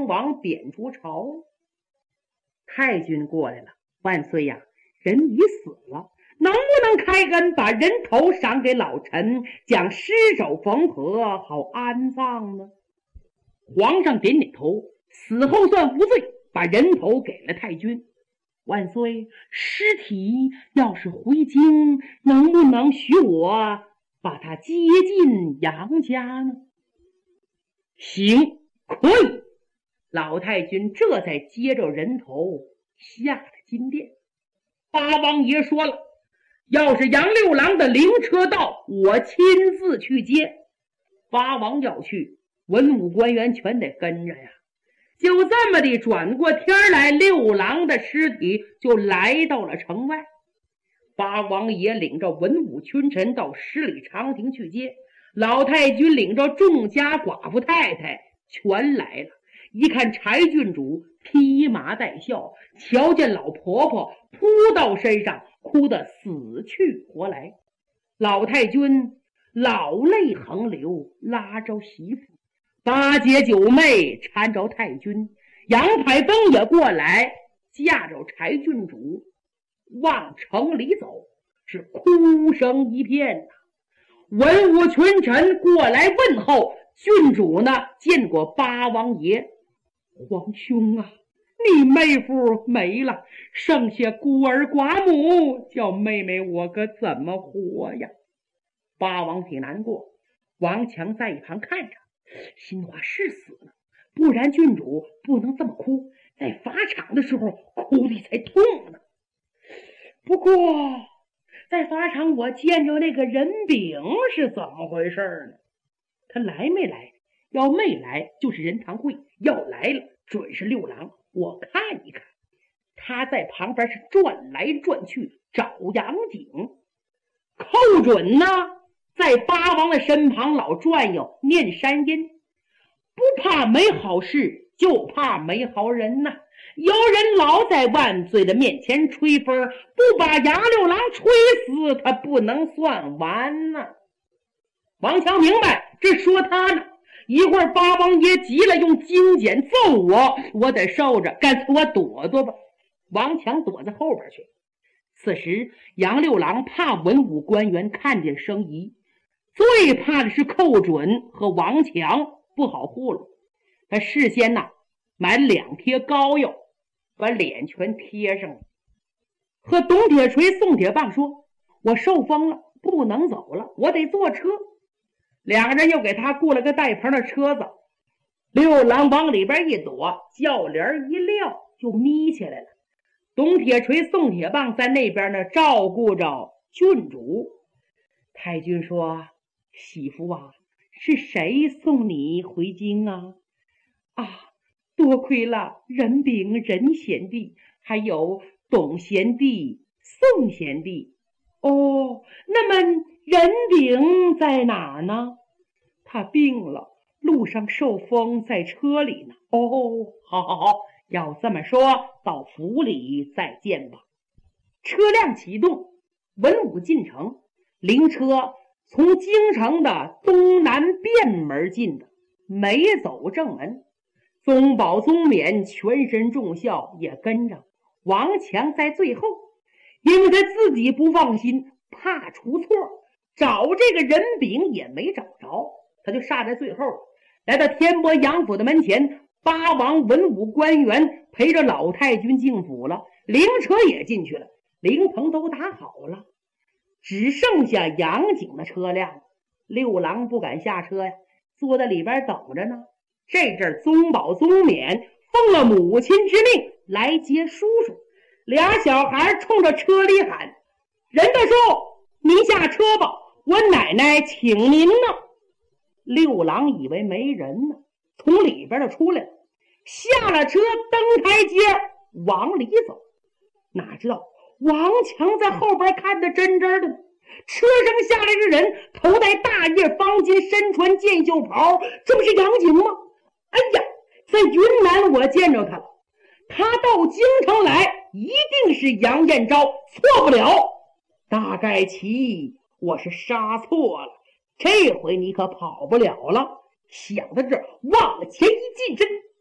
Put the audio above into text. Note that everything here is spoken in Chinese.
将往贬逐朝。太君过来了，万岁呀，人已死了，能不能开恩把人头赏给老臣，将尸首缝合，好安葬呢？皇上点点头，死后算无罪，把人头给了太君。万岁，尸体要是回京，能不能许我把他接进杨家呢？行，可以。老太君这才接着人头下了金殿。八王爷说了，要是杨六郎的灵车到，我亲自去接。八王要去，文武官员全得跟着呀。就这么的转过天来，六郎的尸体就来到了城外。八王爷领着文武群臣到十里长亭去接，老太君领着众家寡妇太太全来了。一看柴郡主披麻戴孝，瞧见老婆婆扑到身上，哭得死去活来。老太君老泪横流，拉着媳妇，八姐九妹搀着太君，杨排风也过来架着柴郡主往城里走，是哭声一片。文武群臣过来问候，郡主呢见过八王爷。皇兄啊，你妹夫没了，剩下孤儿寡母，叫妹妹我可怎么活呀？八王挺难过，王强在一旁看着，心话是死了，不然郡主不能这么哭，在法场的时候哭的才痛呢。不过在法场我见着那个人饼是怎么回事呢？他来没来？要没来就是任堂会，要来了准是六郎。我看一看，他在旁边是转来转去找杨景。寇准呢在八王的身旁老转悠念山音，不怕没好事，就怕没好人呐。有人老在万岁的面前吹风，不把杨六郎吹死，他不能算完呢。王强明白这说他呢，一会儿八王爷急了用金剪揍我，我得受着，干脆我躲躲吧。王强躲在后边去。此时杨六郎怕文武官员看见生疑，最怕的是寇准和王强不好糊弄。他事先买2贴膏药，把脸全贴上了，和董铁锤宋铁棒说，我受风了，不能走了，我得坐车。两个人又给他雇了个带棚的车子，六郎往里边一躲，轿帘一撂就眯起来了。董铁锤宋铁棒在那边呢照顾着郡主。太君说，媳妇啊，是谁送你回京啊？啊，多亏了任炳任贤弟，还有董贤弟宋贤弟。哦，那么任炳在哪儿呢？他病了，路上受风，在车里呢。哦，好好好，要这么说，到府里再见吧。车辆启动，文武进城，灵车从京城的东南便门进的，没走正门。宗保宗冕全身重孝也跟着，王强在最后，因为他自己不放心，怕出错，找这个人饼也没找着，他就煞在最后。来到天波杨府的门前，八王文武官员陪着老太君进府了，灵车也进去了，灵棚都打好了，只剩下杨景的车辆。六郎不敢下车呀，坐在里边等着呢。这阵宗保宗冕奉了母亲之命来接叔叔，俩小孩冲着车里喊，任大叔，您下车吧，我奶奶请您呢。六郎以为没人呢，从里边就出来了，下了车登台阶往里走。哪知道王强在后边看得真真的呢，车上下来的人头戴大叶方巾，身穿箭袖袍，这不是杨景吗？哎呀，在云南我见着他了，他到京城来一定是杨彦昭，错不了。大概其我是杀错了，这回你可跑不了了。想到这儿，往前一进身，